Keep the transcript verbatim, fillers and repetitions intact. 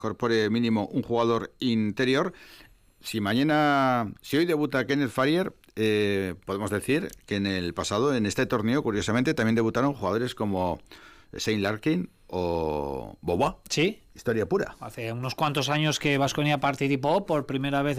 incorpore mínimo un jugador interior. Si mañana, si hoy debuta Kenneth Farrier, eh, podemos decir que en el pasado, en este torneo, curiosamente, también debutaron jugadores como Shane Larkin o Boba. Sí. Historia pura. Hace unos cuantos años que Baskonia participó por primera vez